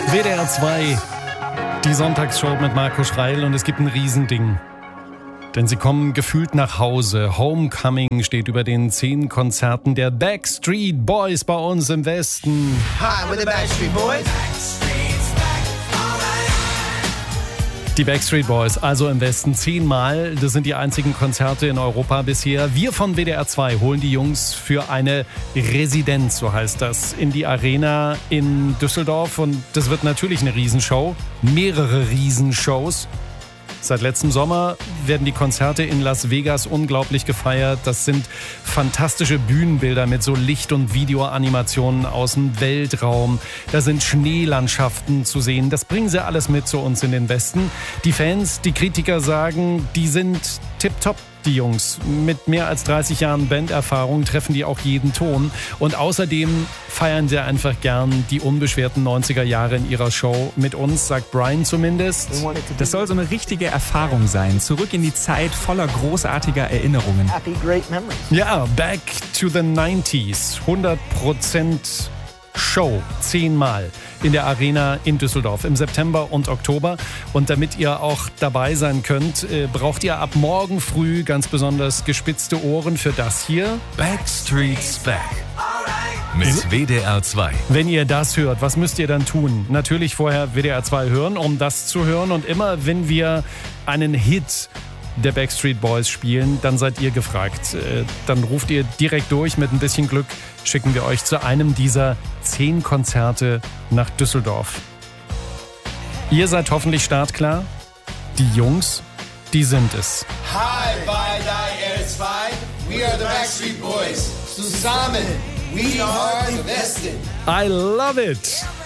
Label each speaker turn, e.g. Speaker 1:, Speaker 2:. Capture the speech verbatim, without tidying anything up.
Speaker 1: W D R zwei, die Sonntagsshow mit Marco Schreil, und es gibt ein Riesending. Denn sie kommen gefühlt nach Hause. Homecoming steht über den zehn Konzerten der Backstreet Boys bei uns im Westen.
Speaker 2: Hi, we're the Backstreet Boys.
Speaker 1: Die Backstreet Boys, also im Westen zehnmal. Das sind die einzigen Konzerte in Europa bisher. Wir von W D R zwei holen die Jungs für eine Residenz, so heißt das, in die Arena in Düsseldorf. Und das wird natürlich eine Riesenshow. Mehrere Riesenshows. Seit letztem Sommer werden die Konzerte in Las Vegas unglaublich gefeiert. Das sind fantastische Bühnenbilder mit so Licht- und Videoanimationen aus dem Weltraum. Da sind Schneelandschaften zu sehen. Das bringen sie alles mit zu uns in den Westen. Die Fans, die Kritiker sagen, die sind tipptopp. Die Jungs mit mehr als dreißig Jahren Banderfahrung treffen die auch jeden Ton. Und außerdem feiern sie einfach gern die unbeschwerten neunziger Jahre in ihrer Show mit uns, sagt Brian zumindest.
Speaker 3: Das soll so eine richtige Erfahrung sein. Zurück in die Zeit voller großartiger Erinnerungen.
Speaker 2: Happy, great memories.
Speaker 1: Ja, back to the nineties. hundert Prozent Show, zehnmal in der Arena in Düsseldorf im September und Oktober. Und damit ihr auch dabei sein könnt, äh, braucht ihr ab morgen früh ganz besonders gespitzte Ohren für das hier.
Speaker 4: Backstreet's Back mit W D R zwei.
Speaker 1: Wenn ihr das hört, was müsst ihr dann tun? Natürlich vorher W D R zwei hören, um das zu hören. Und immer, wenn wir einen Hit der Backstreet Boys spielen, dann seid ihr gefragt. Dann ruft ihr direkt durch. Mit ein bisschen Glück schicken wir euch zu einem dieser zehn Konzerte nach Düsseldorf. Ihr seid hoffentlich startklar. Die Jungs, die sind es.
Speaker 5: Hi, bei W D R zwei. We are the Backstreet Boys. Zusammen, we are the Westen.
Speaker 1: I love it.